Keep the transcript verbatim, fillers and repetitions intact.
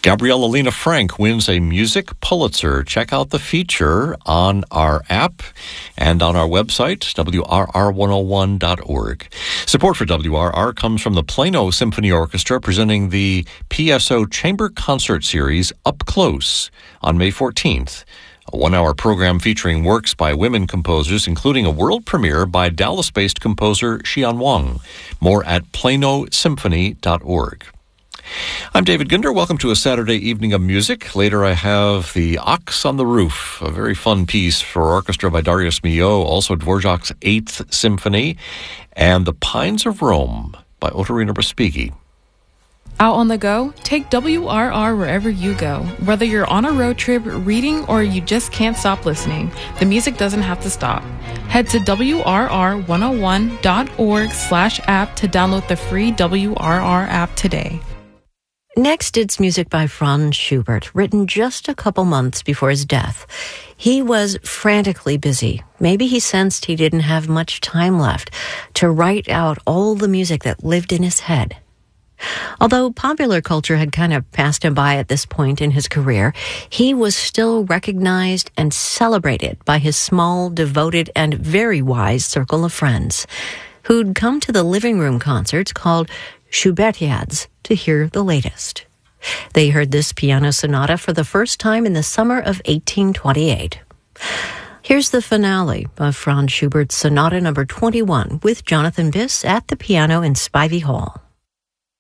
Gabriella Lena Frank wins a Music Pulitzer. Check out the feature on our app and on our website, W R R one oh one dot org. Support for W R R comes from the Plano Symphony Orchestra, presenting the P S O Chamber Concert Series Up Close on May fourteenth. A one-hour program featuring works by women composers, including a world premiere by Dallas-based composer Xian Wang. More at plano symphony dot org. I'm David Ginder. Welcome to a Saturday evening of music. Later I have The Ox on the Roof, a very fun piece for orchestra by Darius Milhaud, also Dvorak's Eighth Symphony, and The Pines of Rome by Otorina Respighi. Out on the go? Take W R R wherever you go. Whether you're on a road trip, reading, or you just can't stop listening, the music doesn't have to stop. Head to W R R one oh one dot org slash app to download the free W R R app today. Next, it's music by Franz Schubert, written just a couple months before his death. He was frantically busy. Maybe he sensed he didn't have much time left to write out all the music that lived in his head. Although popular culture had kind of passed him by at this point in his career, he was still recognized and celebrated by his small, devoted, and very wise circle of friends who'd come to the living room concerts called Schubertiads to hear the latest. They heard this piano sonata for the first time in the summer of eighteen twenty-eight. Here's the finale of Franz Schubert's Sonata number twenty-one with Jonathan Biss at the piano in Spivey Hall.